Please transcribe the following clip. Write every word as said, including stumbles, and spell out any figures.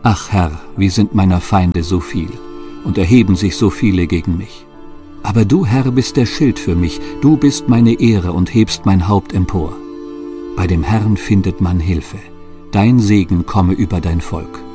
Ach Herr, wie sind meiner Feinde so viel, und erheben sich so viele gegen mich. Aber du, Herr, bist der Schild für mich, du bist meine Ehre und hebst mein Haupt empor. Bei dem Herrn findet man Hilfe, dein Segen komme über dein Volk.